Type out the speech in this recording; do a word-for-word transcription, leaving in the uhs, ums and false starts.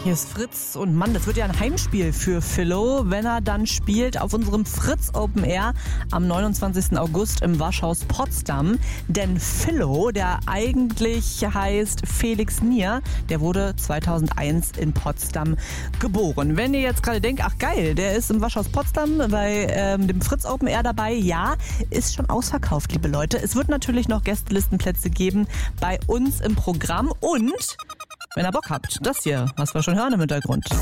Hier ist Fritz und Mann, das wird ja ein Heimspiel für Philo, wenn er dann spielt auf unserem Fritz Open Air am neunundzwanzigsten August im Waschhaus Potsdam. Denn Philo, der eigentlich heißt Felix Nier, der wurde zweitausendeins in Potsdam geboren. Wenn ihr jetzt gerade denkt, ach geil, der ist im Waschhaus Potsdam bei ähm, dem Fritz Open Air dabei, ja, ist schon ausverkauft, liebe Leute. Es wird natürlich noch Gästelistenplätze geben bei uns im Programm und wenn ihr Bock habt, das hier, was wir schon hören im Hintergrund.